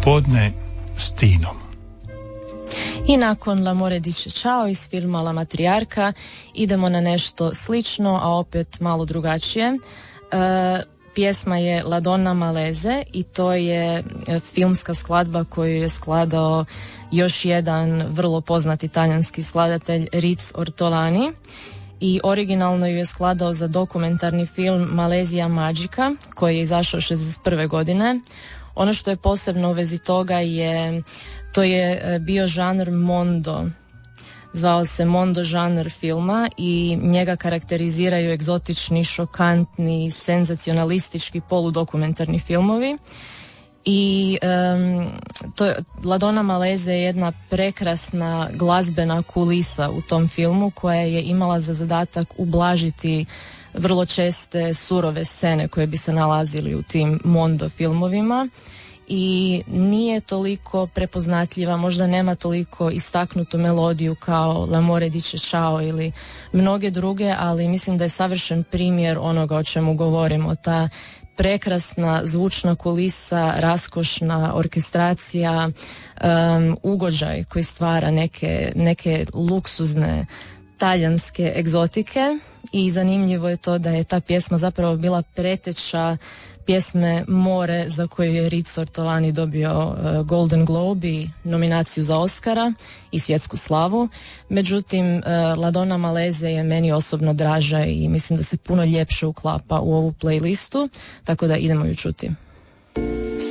Podne s Tinom. I nakon L'amore dice ciao iz filma La matrijarka idemo na nešto slično, a opet malo drugačije. Pjesma je La donna malese i to je filmska skladba koju je skladao još jedan vrlo poznati talijanski skladatelj Riz Ortolani i originalno ju je skladao za dokumentarni film Malezija Magica koji je izašao 1961. godine. Ono što je posebno u vezi toga to je bio žanr mondo. Zvao se mondo žanr filma i njega karakteriziraju egzotični, šokantni, senzacionalistički poludokumentarni filmovi. I La donna malese je jedna prekrasna glazbena kulisa u tom filmu koja je imala za zadatak ublažiti vrlo česte surove scene koje bi se nalazili u tim mondo filmovima i nije toliko prepoznatljiva, možda nema toliko istaknutu melodiju kao L'amore dice ciao ili mnoge druge, ali mislim da je savršen primjer onoga o čemu govorimo, ta prekrasna zvučna kulisa, raskošna orkestracija, ugođaj koji stvara neke luksuzne talijanske egzotike i zanimljivo je to da je ta pjesma zapravo bila preteča pjesme More za koju je Riz Ortolani dobio Golden Globe i nominaciju za Oscara i svjetsku slavu. Međutim, La donna malese je meni osobno draža i mislim da se puno ljepše uklapa u ovu playlistu, tako da idemo ju čuti.